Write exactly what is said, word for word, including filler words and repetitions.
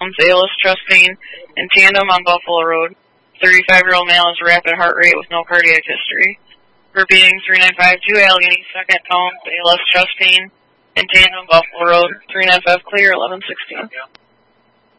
ALS chest pain in tandem on Buffalo Road. thirty-five-year-old male has rapid heart rate with no cardiac history. Repeating, three nine five two Allegheny, second tone, ALS chest pain in tandem, Buffalo Road. three nine five clear, eleven sixteen.